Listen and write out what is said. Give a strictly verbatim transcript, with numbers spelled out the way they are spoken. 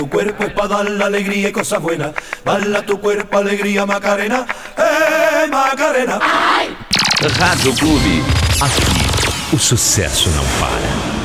Tu cuerpo es para dar la alegría y cosas buenas. Bala tu cuerpo, alegría, Macarena. Eh, Macarena. Rádio Clube. Aqui, o sucesso não para.